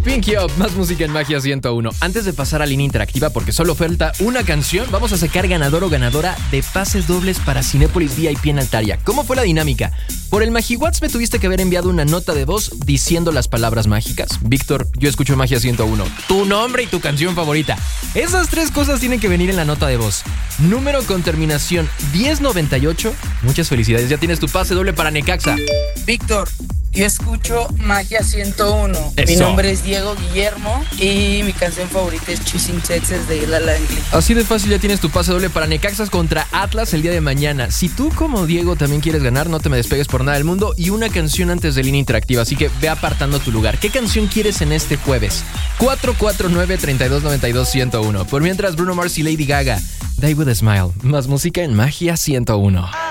Pinky Up, más música en Magia 101. Antes de pasar a línea interactiva, porque solo falta una canción, vamos a sacar ganador o ganadora de pases dobles para Cinépolis VIP en Altaria. ¿Cómo fue la dinámica? Por el MagiWhat's me tuviste que haber enviado una nota de voz diciendo las palabras mágicas. Víctor, yo escucho Magia 101. Tu nombre y tu canción favorita. Esas tres cosas tienen que venir en la nota de voz. Número con terminación 1098. Muchas felicidades, ya tienes tu pase doble para Necaxa. Víctor, yo escucho Magia 101. Eso. Mi nombre es Diego Guillermo y mi canción favorita es Choosing Texas de La Langley. Así de fácil, ya tienes tu pase doble para Necaxas contra Atlas el día de mañana. Si tú, como Diego, también quieres ganar, no te me despegues por nada del mundo. Y una canción antes de línea interactiva, así que ve apartando tu lugar. ¿Qué canción quieres en este jueves? 449-3292-101. Por mientras, Bruno Mars y Lady Gaga, Die With A Smile. Más música en Magia 101.